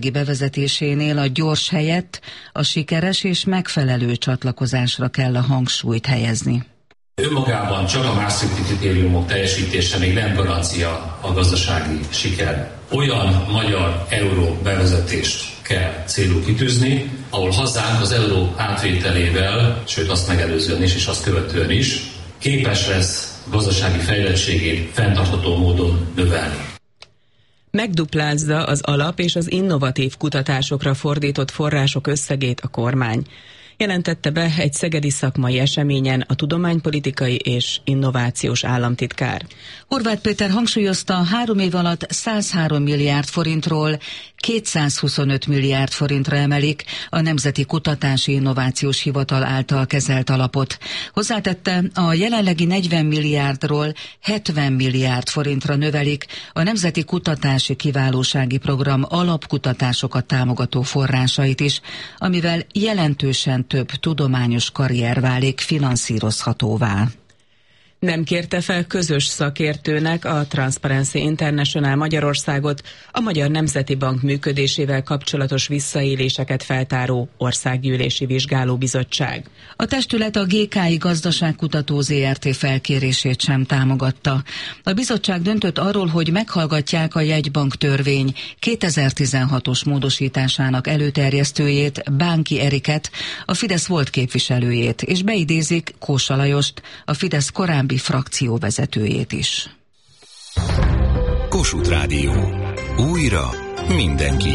bevezetésénél a gyors helyett a sikeres és megfelelő csatlakozásra kell a hangsúlyt helyezni. Önmagában csak a Maastrichti kritériumok teljesítése még nem garancia a gazdasági siker. Olyan magyar euró bevezetést kell célul kitűzni, ahol hazánk az euró átvételével, sőt azt megelőzően is és azt követően is képes lesz gazdasági fejlettségét fenntartható módon növelni. Megduplázza az alap és az innovatív kutatásokra fordított források összegét a kormány. Jelentette be egy szegedi szakmai eseményen a tudománypolitikai és innovációs államtitkár. Horváth Péter hangsúlyozta, 3 év alatt 103 milliárd forintról 225 milliárd forintra emelik a Nemzeti Kutatási Innovációs Hivatal által kezelt alapot. Hozzátette, a jelenlegi 40 milliárdról 70 milliárd forintra növelik a Nemzeti Kutatási Kiválósági Program alapkutatásokat támogató forrásait is, amivel jelentősen több tudományos karrier válik finanszírozhatóvá. Nem kérte fel közös szakértőnek a Transparency International Magyarországot a Magyar Nemzeti Bank működésével kapcsolatos visszaéléseket feltáró országgyűlési vizsgálóbizottság. A testület a GKI Gazdaságkutató Zrt. Felkérését sem támogatta. A bizottság döntött arról, hogy meghallgatják a jegybank törvény 2016-os módosításának előterjesztőjét, Bánki Eriket, a Fidesz volt képviselőjét, és beidézik Kósa Lajost, a Fidesz korábbi frakcióvezetőjét is. Kossuth Rádió. Újra mindenki.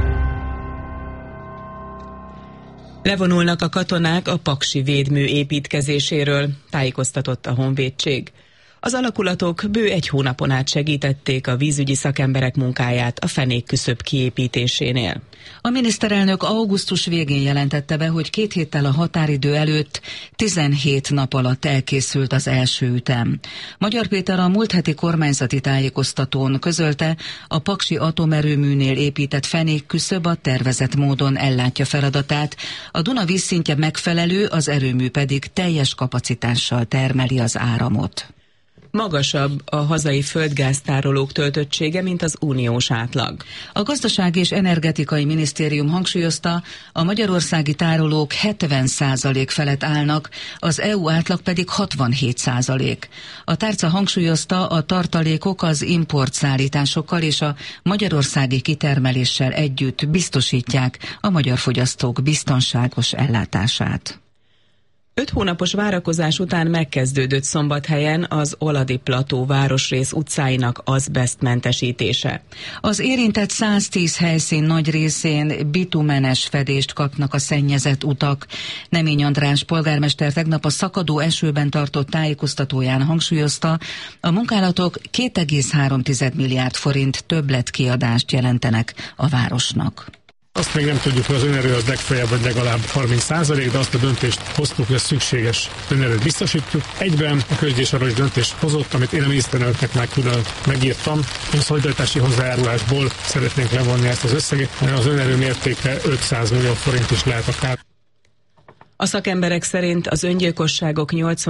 Levonulnak a katonák a paksi védmű építkezéséről, tájékoztatott a Honvédség. Az alakulatok bő 1 hónapon át segítették a vízügyi szakemberek munkáját a fenékküszöb kiépítésénél. A miniszterelnök augusztus végén jelentette be, hogy 2 héttel a határidő előtt 17 nap alatt elkészült az első ütem. Magyar Péter a múlt heti kormányzati tájékoztatón közölte, a paksi atomerőműnél épített fenékküszöb a tervezett módon ellátja feladatát, a Duna vízszintje megfelelő, az erőmű pedig teljes kapacitással termeli az áramot. Magasabb a hazai földgáztárolók töltöttsége, mint az uniós átlag. A Gazdasági és Energetikai Minisztérium hangsúlyozta, a magyarországi tárolók 70% felett állnak, az EU átlag pedig 67%. A tárca hangsúlyozta, a tartalékok az importszállításokkal és a magyarországi kitermeléssel együtt biztosítják a magyar fogyasztók biztonságos ellátását. 5 hónapos várakozás után megkezdődött Szombathelyen az Oladi Plató városrész utcáinak azbesztmentesítése. Az érintett 110 helyszín nagy részén bitumenes fedést kapnak a szennyezett utak. Nemény András polgármester tegnap a szakadó esőben tartott tájékoztatóján hangsúlyozta, a munkálatok 2,3 milliárd forint többletkiadást jelentenek a városnak. Azt még nem tudjuk, hogy az önerő az legfeljebb vagy legalább 30%, de azt a döntést hoztuk, hogy a szükséges önerőt biztosítjuk. Egyben a közgyűlés arról is döntést hozott, amit én a miniszterelnöknek már külön megírtam. A szolidaritási hozzájárulásból szeretnénk levonni ezt az összeget, az önerő mértéke 500 millió forint is lehet akár. A szakemberek szerint az öngyilkosságok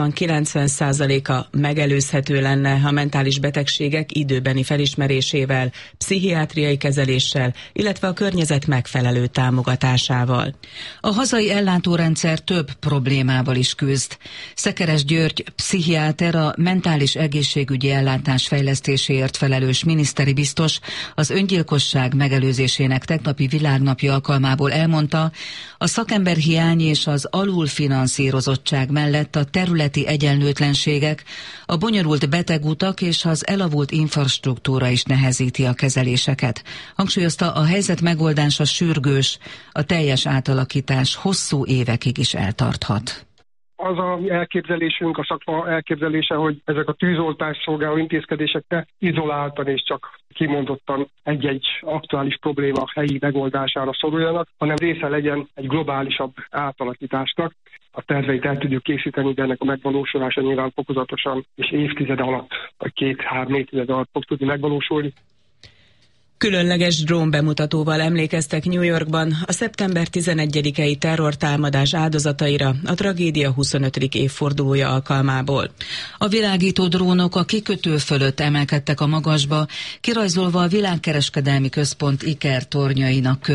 80-90%-a megelőzhető lenne a mentális betegségek időbeni felismerésével, pszichiátriai kezeléssel, illetve a környezet megfelelő támogatásával. A hazai ellátórendszer több problémával is küzd. Szekeres György pszichiáter, a mentális egészségügyi ellátás fejlesztéséért felelős miniszteri biztos az öngyilkosság megelőzésének tegnapi világnapja alkalmából elmondta, a szakemberhiány és az alulfinanszírozottság mellett a területi egyenlőtlenségek, a bonyolult betegutak és az elavult infrastruktúra is nehezíti a kezeléseket. Hangsúlyozta, a helyzet megoldása sürgős, a teljes átalakítás hosszú évekig is eltarthat. Az a elképzelésünk, a szakma elképzelése, hogy ezek a tűzoltás szolgáló intézkedések ne izoláltan és csak kimondottan egy-egy aktuális probléma helyi megoldására szoruljanak, hanem része legyen egy globálisabb átalakításnak. A terveit el tudjuk készíteni, de ennek a megvalósulása nyilván fokozatosan és évtized alatt, vagy 2-3 évtized alatt fog tudni megvalósulni. Különleges drón bemutatóval emlékeztek New Yorkban a szeptember 11-i terrortámadás áldozataira a tragédia 25. évfordulója alkalmából. A világító drónok a kikötő fölött emelkedtek a magasba, kirajzolva a világkereskedelmi központ ikertornyainak